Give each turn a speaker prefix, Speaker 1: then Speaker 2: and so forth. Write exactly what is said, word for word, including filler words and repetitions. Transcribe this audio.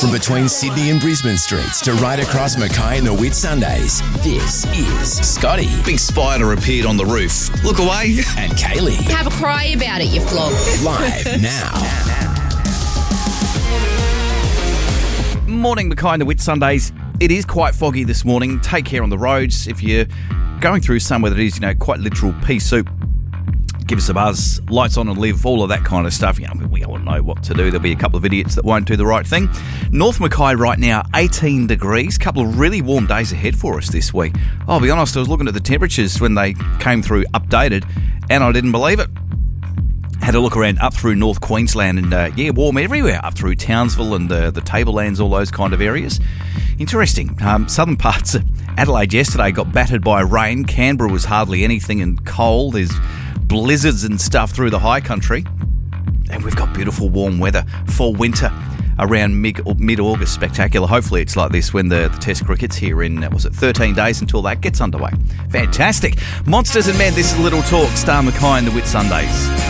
Speaker 1: From between Sydney and Brisbane streets to right across Mackay and the Whitsundays, this is Scotty.
Speaker 2: Big spider appeared on the roof. Look away.
Speaker 1: And Kaylee.
Speaker 3: Have a cry about it, you flog.
Speaker 1: Live now.
Speaker 2: Morning, Mackay and the Whitsundays. It is quite foggy this morning. Take care on the roads. If you're going through somewhere that is, you know, quite literal pea soup, give us a buzz. Lights on and live, all of that kind of stuff. You know, we all know what to do. There'll be a couple of idiots that won't do the right thing. North Mackay right now, eighteen degrees. Couple of really warm days ahead for us this week. I'll be honest, I was looking at the temperatures when they came through updated, and I didn't believe it. Had a look around up through North Queensland and, uh, yeah, warm everywhere. Up through Townsville and uh, the Tablelands, all those kind of areas. Interesting. Um, southern parts of Adelaide yesterday got battered by rain. Canberra was hardly anything and cold. There's blizzards and stuff through the high country. And we've got beautiful warm weather for winter around mid, mid-August. Spectacular. Hopefully it's like this when the, the Test cricket's here in, uh, was it thirteen days until that gets underway. Fantastic. Monsters and Men, this is Little Talk, Star Mackay and the Whitsundays.